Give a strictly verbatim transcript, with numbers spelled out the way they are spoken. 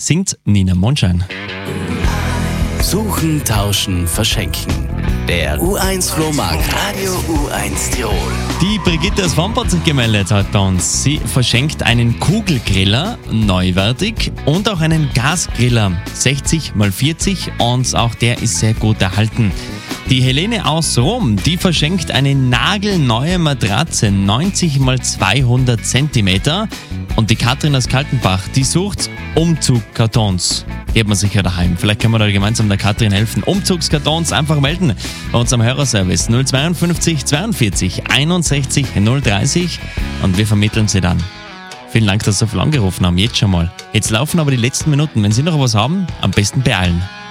singt Nina Mondschein. Suchen, tauschen, verschenken. Der U eins Flohmarkt Radio U eins Tirol. Die Brigitte aus Wamp hat sich gemeldet heute bei uns. Sie verschenkt einen Kugelgriller, neuwertig, und auch einen Gasgriller, sechzig mal vierzig, und auch der ist sehr gut erhalten. Die Helene aus Rom, die verschenkt eine nagelneue Matratze, neunzig mal zweihundert Zentimeter. Und die Katrin aus Kaltenbach, die sucht Umzugkartons. Die hat man sicher daheim. Vielleicht können wir da gemeinsam der Katrin helfen. Umzugskartons einfach melden bei unserem Hörerservice null zweiundfünfzig zweiundvierzig einundsechzig null dreißig und wir vermitteln sie dann. Vielen Dank, dass Sie so viel angerufen haben, jetzt schon mal. Jetzt laufen aber die letzten Minuten. Wenn Sie noch was haben, am besten beeilen.